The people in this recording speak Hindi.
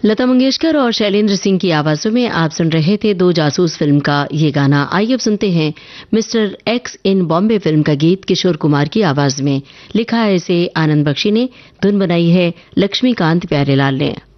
लता मंगेशकर और शैलेंद्र सिंह की आवाजों में आप सुन रहे थे दो जासूस फिल्म का ये गाना। आइए अब सुनते हैं मिस्टर एक्स इन बॉम्बे फिल्म का गीत किशोर कुमार की आवाज में। लिखा है इसे आनंद बख्शी ने, धुन बनाई है लक्ष्मीकांत प्यारेलाल ने।